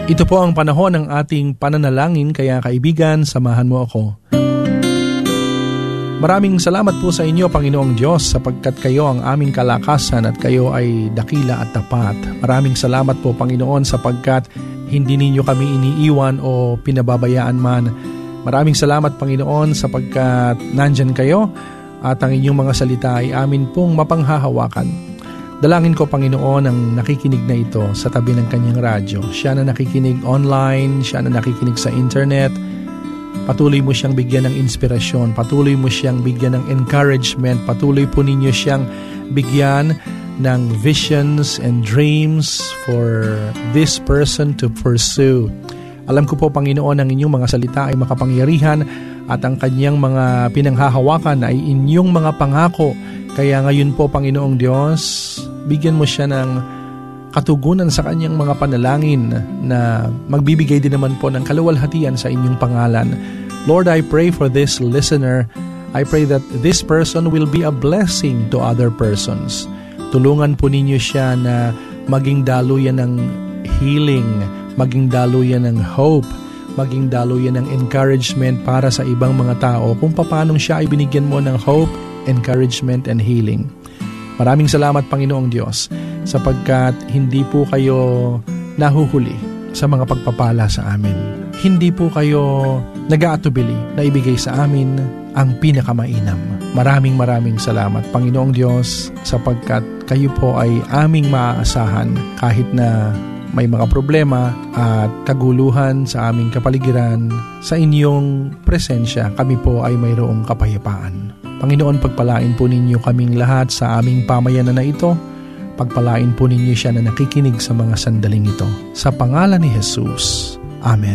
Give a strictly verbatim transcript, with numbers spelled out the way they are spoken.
Ito po ang panahon ng ating pananalangin, kaya kaibigan, samahan mo ako. Maraming salamat po sa inyo, Panginoong Diyos, sapagkat kayo ang aming kalakasan at kayo ay dakila at tapat. Maraming salamat po, Panginoon, sapagkat hindi ninyo kami iniiwan o pinababayaan man. Maraming salamat, Panginoon, sapagkat nandyan kayo at ang inyong mga salita ay amin pong mapanghahawakan. Dalangin ko, Panginoon, ang nakikinig na ito sa tabi ng kanyang radyo. Siya na nakikinig online, siya na nakikinig sa internet. Patuloy mo siyang bigyan ng inspirasyon, patuloy mo siyang bigyan ng encouragement, patuloy po ninyo siyang bigyan ng visions and dreams for this person to pursue. Alam ko po, Panginoon, ang inyong mga salita ay makapangyarihan at ang kanyang mga pinanghahawakan ay inyong mga pangako. Kaya ngayon po, Panginoong Diyos, bigyan mo siya ng katugunan sa kanyang mga panalangin na magbibigay din naman po ng kaluwalhatian sa inyong pangalan. Lord, I pray for this listener. I pray that this person will be a blessing to other persons. Tulungan po ninyo siya na maging daluyan ng healing, maging daluyan ng hope, maging daluyan ng encouragement para sa ibang mga tao kung paano siya ay binigyan mo ng hope, encouragement, and healing. Maraming salamat, Panginoong Diyos, sapagkat hindi po kayo nahuhuli sa mga pagpapala sa amin. Hindi po kayo nag-aatubili na ibigay sa amin ang pinakamainam. Maraming maraming salamat, Panginoong Diyos, sapagkat kayo po ay aming maaasahan kahit na may mga problema at kaguluhan sa aming kapaligiran. Sa inyong presensya, kami po ay mayroong kapayapaan. Panginoon, pagpalain po ninyo kaming lahat sa aming pamayanan na ito. Pagpalain po ninyo siya na nakikinig sa mga sandaling ito. Sa pangalan ni Jesus. Amen.